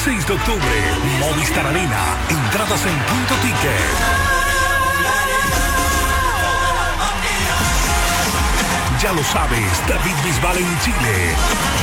6 de octubre, Movistar Arena. Entradas en Punto Ticket. Ya lo sabes, David Bisbal en Chile.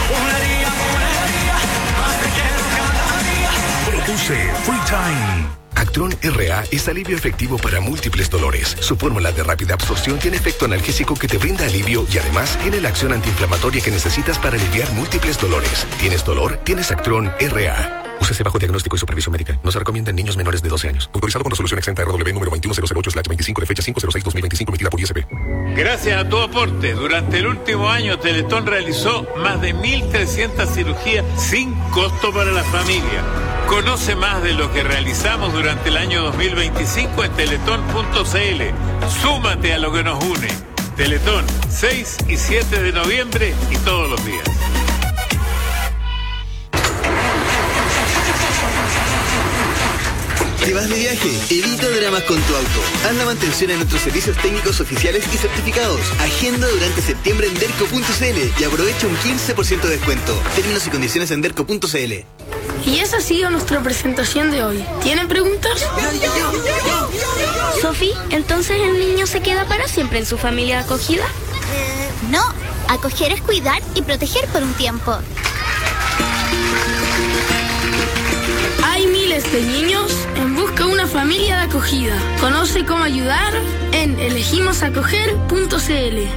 Produce Free Time. Actron RA es alivio efectivo para múltiples dolores. Su fórmula de rápida absorción tiene efecto analgésico que te brinda alivio y además tiene la acción antiinflamatoria que necesitas para aliviar múltiples dolores. ¿Tienes dolor? Tienes Actron RA. Úsese bajo diagnóstico y supervisión médica. No se recomienda en niños menores de 12 años. Autorizado con resolución exenta RW número 21008/25 de fecha 5/06/2025 emitida por ISP. Gracias a tu aporte, durante el último año Teletón realizó más de 1.300 cirugías sin costo para la familia. Conoce más de lo que realizamos durante el año 2025 en teletón.cl. Súmate a lo que nos une. Teletón, 6 y 7 de noviembre y todos los días. ¿Te vas de viaje? Evita dramas con tu auto. Haz la mantención en nuestros servicios técnicos oficiales y certificados. Agenda durante septiembre en derco.cl y aprovecha un 15% de descuento. Términos y condiciones en derco.cl. Y esa ha sido nuestra presentación de hoy. ¿Tienen preguntas? Sofi, ¿entonces el niño se queda para siempre en su familia acogida? No, acoger es cuidar y proteger por un tiempo. Hay miles de niños en busca de una familia de acogida. Conoce cómo ayudar en elegimosacoger.cl.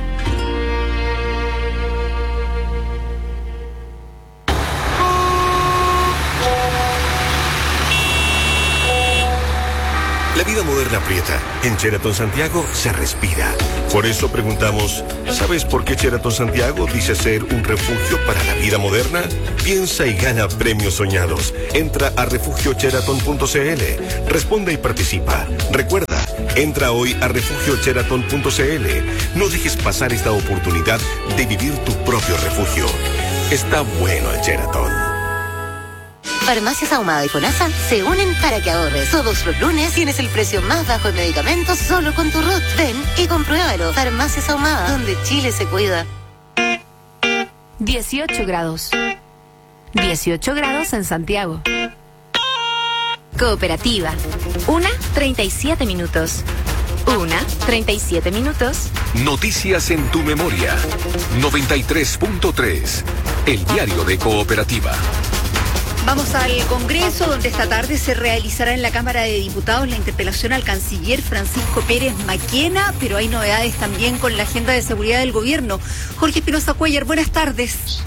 La vida moderna aprieta. En Sheraton Santiago se respira. Por eso preguntamos, ¿sabes por qué Sheraton Santiago dice ser un refugio para la vida moderna? Piensa y gana premios soñados. Entra a refugiosheraton.cl. Responde y participa. Recuerda, entra hoy a refugiosheraton.cl. No dejes pasar esta oportunidad de vivir tu propio refugio. Está bueno el Sheraton. Farmacias Ahumada y FONASA se unen para que ahorres. Todos los lunes tienes el precio más bajo en medicamentos solo con tu RUT. Ven y compruébalo. Farmacias Ahumada, donde Chile se cuida. 18 grados. 18 grados en Santiago. Cooperativa. 1:37 minutos. 1:37 minutos. Noticias en tu memoria. 93.3. El diario de Cooperativa. Vamos al Congreso, donde esta tarde se realizará en la Cámara de Diputados la interpelación al canciller Francisco Pérez Maquena, pero hay novedades también con la agenda de seguridad del gobierno. Jorge Espinosa Cuellar, buenas tardes.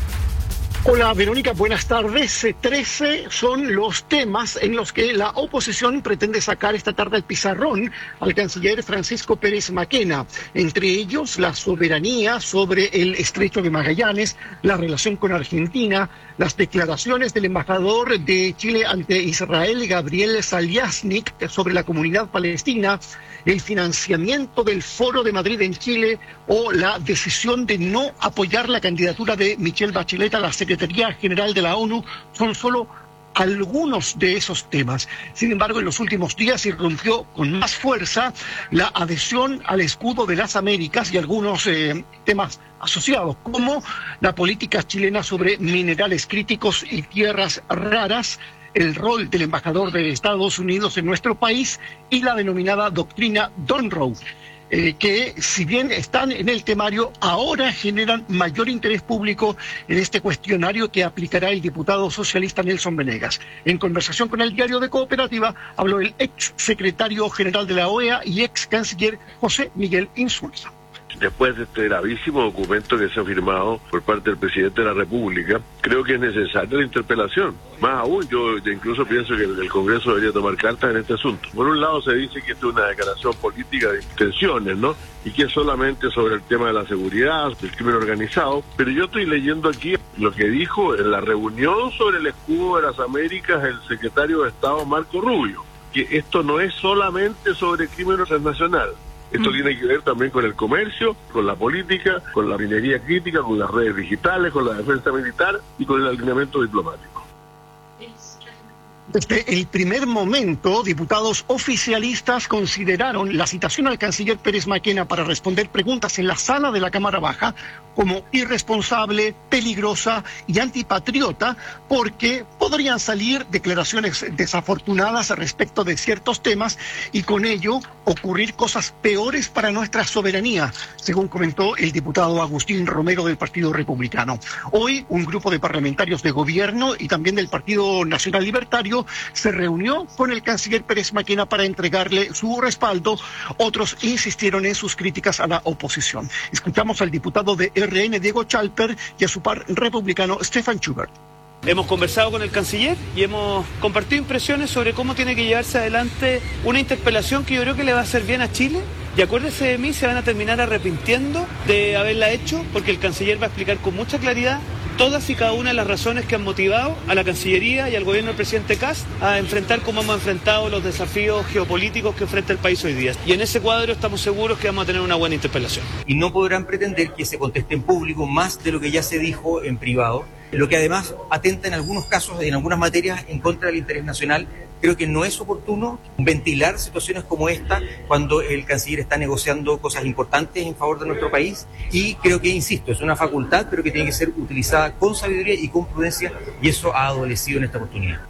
Hola Verónica, buenas tardes. 13 son los temas en los que la oposición pretende sacar esta tarde al pizarrón al canciller Francisco Pérez Maquena. Entre ellos, la soberanía sobre el Estrecho de Magallanes, la relación con Argentina, las declaraciones del embajador de Chile ante Israel, Gabriel Saliasnik, sobre la comunidad palestina, el financiamiento del Foro de Madrid en Chile o la decisión de no apoyar la candidatura de Michelle Bachelet a la Secretaría General de la ONU. Son solo algunos de esos temas. Sin embargo, en los últimos días irrumpió con más fuerza la adhesión al escudo de las Américas y algunos temas asociados, como la política chilena sobre minerales críticos y tierras raras, el rol del embajador de Estados Unidos en nuestro país y la denominada doctrina Monroe, que si bien están en el temario, ahora generan mayor interés público en este cuestionario que aplicará el diputado socialista Nelson Venegas. En conversación con el diario de Cooperativa, habló el ex secretario general de la OEA y ex canciller José Miguel Insulza. Después de este gravísimo documento que se ha firmado por parte del presidente de la República, creo que es necesaria la interpelación. Más aún, yo incluso pienso que el Congreso debería tomar cartas en este asunto. Por un lado se dice que esto es una declaración política de intenciones, ¿no? Y que es solamente sobre el tema de la seguridad, del crimen organizado. Pero yo estoy leyendo aquí lo que dijo en la reunión sobre el escudo de las Américas el secretario de Estado Marco Rubio, que esto no es solamente sobre crimen transnacional. Esto tiene que ver también con el comercio, con la política, con la minería crítica, con las redes digitales, con la defensa militar y con el alineamiento diplomático. Desde el primer momento, diputados oficialistas consideraron la citación al canciller Pérez Maquena para responder preguntas en la sala de la Cámara Baja como irresponsable, peligrosa y antipatriota, porque podrían salir declaraciones desafortunadas respecto de ciertos temas y con ello ocurrir cosas peores para nuestra soberanía, según comentó el diputado Agustín Romero del Partido Republicano. Hoy, un grupo de parlamentarios de gobierno y también del Partido Nacional Libertario se reunió con el canciller Pérez Maquena para entregarle su respaldo. Otros insistieron en sus críticas a la oposición. Escuchamos al diputado de RN, Diego Chalper, y a su par republicano, Stefan Schubert. Hemos conversado con el canciller y hemos compartido impresiones sobre cómo tiene que llevarse adelante una interpelación que yo creo que le va a hacer bien a Chile. Y acuérdese de mí, se van a terminar arrepintiendo de haberla hecho, porque el canciller va a explicar con mucha claridad todas y cada una de las razones que han motivado a la Cancillería y al gobierno del presidente Kast a enfrentar como hemos enfrentado los desafíos geopolíticos que enfrenta el país hoy día. Y en ese cuadro estamos seguros que vamos a tener una buena interpelación. Y no podrán pretender que se conteste en público más de lo que ya se dijo en privado, lo que además atenta en algunos casos, en algunas materias, en contra del interés nacional. Creo que no es oportuno ventilar situaciones como esta cuando el canciller está negociando cosas importantes en favor de nuestro país, y creo que, insisto, es una facultad, pero que tiene que ser utilizada con sabiduría y con prudencia, y eso ha adolecido en esta oportunidad.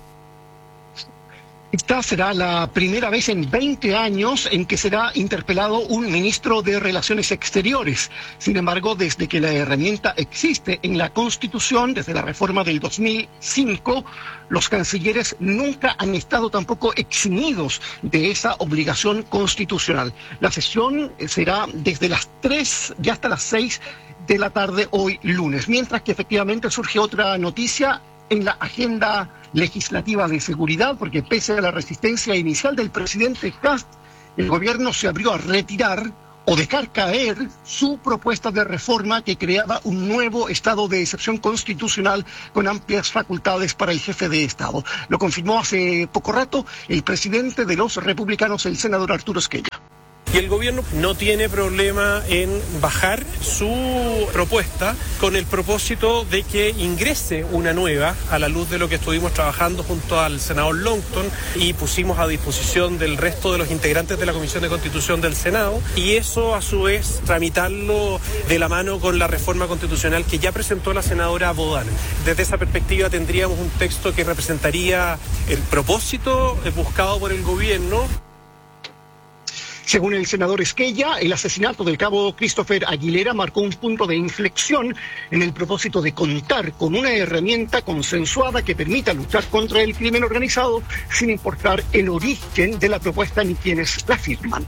Esta será la primera vez en 20 años en que será interpelado un ministro de Relaciones Exteriores. Sin embargo, desde que la herramienta existe en la Constitución, desde la reforma del 2005, los cancilleres nunca han estado tampoco eximidos de esa obligación constitucional. La sesión será desde las 3 y hasta las 6 de la tarde hoy lunes, mientras que efectivamente surge otra noticia en la agenda legislativa de seguridad, porque pese a la resistencia inicial del presidente Kast, el gobierno se abrió a retirar o dejar caer su propuesta de reforma que creaba un nuevo estado de excepción constitucional con amplias facultades para el jefe de Estado. Lo confirmó hace poco rato el presidente de los republicanos, el senador Arturo Esquella. Y el gobierno no tiene problema en bajar su propuesta con el propósito de que ingrese una nueva a la luz de lo que estuvimos trabajando junto al senador Longton y pusimos a disposición del resto de los integrantes de la Comisión de Constitución del Senado, y eso a su vez tramitarlo de la mano con la reforma constitucional que ya presentó la senadora Bodán. Desde esa perspectiva tendríamos un texto que representaría el propósito buscado por el gobierno. Según el senador Esquella, el asesinato del cabo Christopher Aguilera marcó un punto de inflexión en el propósito de contar con una herramienta consensuada que permita luchar contra el crimen organizado sin importar el origen de la propuesta ni quienes la firman.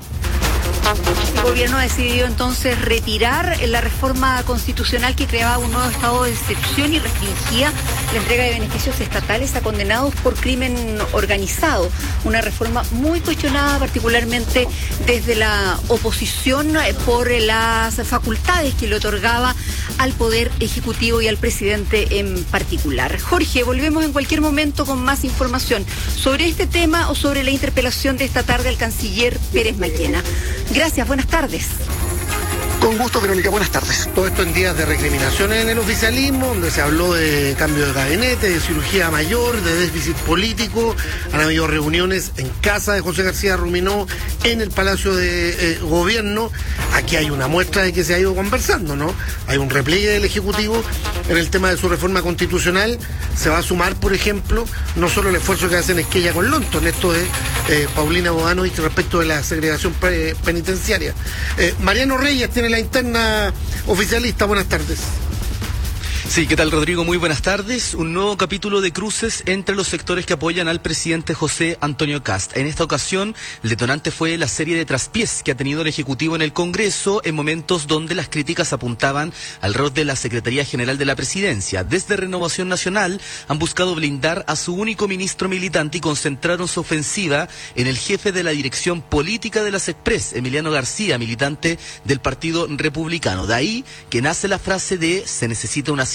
El gobierno ha decidido entonces retirar la reforma constitucional que creaba un nuevo estado de excepción y restringía la entrega de beneficios estatales a condenados por crimen organizado. Una reforma muy cuestionada, particularmente desde la oposición, por las facultades que le otorgaba al Poder Ejecutivo y al presidente en particular. Jorge, volvemos en cualquier momento con más información sobre este tema o sobre la interpelación de esta tarde al canciller Pérez Maquena. Gracias, buenas tardes. Con gusto, Verónica, buenas tardes. Todo esto en días de recriminaciones en el oficialismo, donde se habló de cambio de gabinete, de cirugía mayor, de déficit político. Han habido reuniones en casa de José García Ruminó, en el Palacio de Gobierno. Aquí hay una muestra de que se ha ido conversando, ¿no? Hay un repliegue del Ejecutivo en el tema de su reforma constitucional. Se va a sumar, por ejemplo, no solo el esfuerzo que hacen Esquella con Longton, esto de Paulina Bodanovich respecto de la segregación penitenciaria. Mariano Reyes tiene la interna oficialista. Buenas tardes. Sí, ¿qué tal, Rodrigo? Muy buenas tardes. Un nuevo capítulo de cruces entre los sectores que apoyan al presidente José Antonio Kast. En esta ocasión, el detonante fue la serie de traspiés que ha tenido el Ejecutivo en el Congreso en momentos donde las críticas apuntaban al rol de la Secretaría General de la Presidencia. Desde Renovación Nacional han buscado blindar a su único ministro militante y concentraron su ofensiva en el jefe de la dirección política de la SECPRES, Emiliano García, militante del Partido Republicano. De ahí que nace la frase de "se necesita una cirugía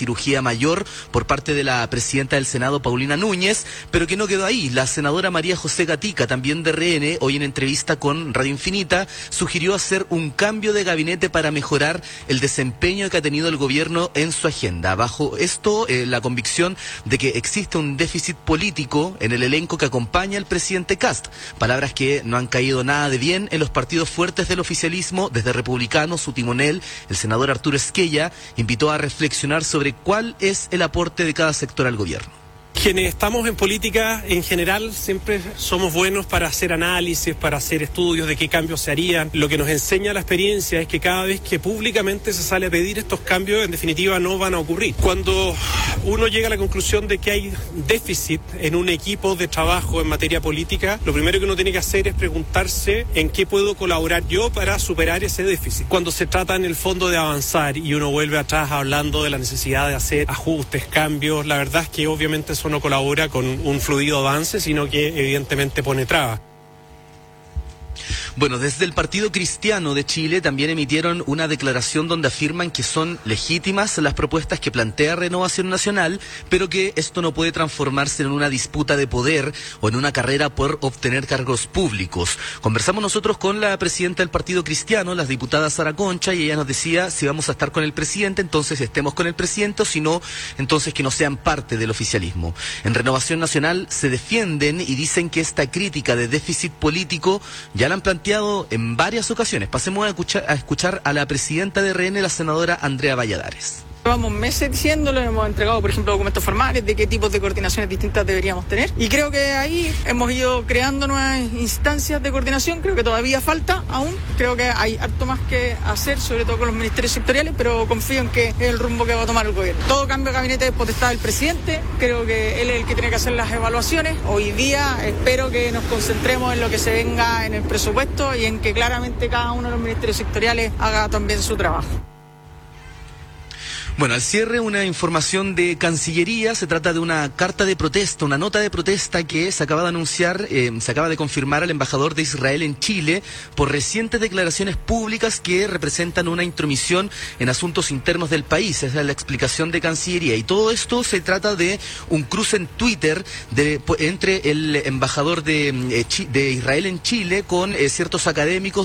cirugía mayor por parte de la presidenta del Senado, Paulina Núñez, pero que no quedó ahí. La senadora María José Gatica, también de RN, hoy en entrevista con Radio Infinita, sugirió hacer un cambio de gabinete para mejorar el desempeño que ha tenido el gobierno en su agenda. Bajo esto, la convicción de que existe un déficit político en el elenco que acompaña al presidente Kast. Palabras que no han caído nada de bien en los partidos fuertes del oficialismo. Desde Republicanos, su timonel, el senador Arturo Esquella, invitó a reflexionar sobre cuál es el aporte de cada sector al gobierno. Quienes estamos en política en general siempre somos buenos para hacer análisis, para hacer estudios de qué cambios se harían. Lo que nos enseña la experiencia es que cada vez que públicamente se sale a pedir estos cambios, en definitiva no van a ocurrir. Cuando uno llega a la conclusión de que hay déficit en un equipo de trabajo en materia política, lo primero que uno tiene que hacer es preguntarse en qué puedo colaborar yo para superar ese déficit. Cuando se trata en el fondo de avanzar y uno vuelve atrás hablando de la necesidad de hacer ajustes, cambios, la verdad es que obviamente eso no colabora con un fluido avance, sino que evidentemente pone trabas. Bueno, desde el Partido Cristiano de Chile también emitieron una declaración donde afirman que son legítimas las propuestas que plantea Renovación Nacional, pero que esto no puede transformarse en una disputa de poder o en una carrera por obtener cargos públicos. Conversamos nosotros con la presidenta del Partido Cristiano, la diputada Sara Concha, y ella nos decía, si vamos a estar con el presidente, entonces estemos con el presidente, o si no, entonces que no sean parte del oficialismo. En Renovación Nacional se defienden y dicen que esta crítica de déficit político ya la han planteado en varias ocasiones. Pasemos a escuchar a la presidenta de RN, la senadora Andrea Valladares. Llevamos meses diciéndolo, hemos entregado, por ejemplo, documentos formales de qué tipos de coordinaciones distintas deberíamos tener. Y creo que ahí hemos ido creando nuevas instancias de coordinación. Creo que todavía falta aún. Creo que hay harto más que hacer, sobre todo con los ministerios sectoriales, pero confío en que es el rumbo que va a tomar el gobierno. Todo cambio de gabinete es potestad del presidente. Creo que él es el que tiene que hacer las evaluaciones. Hoy día espero que nos concentremos en lo que se venga en el presupuesto y en que claramente cada uno de los ministerios sectoriales haga también su trabajo. Bueno, al cierre, una información de Cancillería. Se trata de una carta de protesta, una nota de protesta que se acaba de anunciar, se acaba de confirmar al embajador de Israel en Chile por recientes declaraciones públicas que representan una intromisión en asuntos internos del país. Esa es la explicación de Cancillería. Y todo esto se trata de un cruce en Twitter entre el embajador de Israel en Chile con ciertos académicos